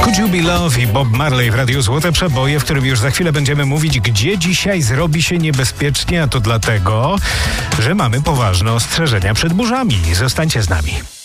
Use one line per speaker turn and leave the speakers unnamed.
Could You Be Love i Bob Marley w Radiu Złote Przeboje, w którym już za chwilę będziemy mówić, gdzie dzisiaj zrobi się niebezpiecznie, a to dlatego, że mamy poważne ostrzeżenia przed burzami. Zostańcie z nami.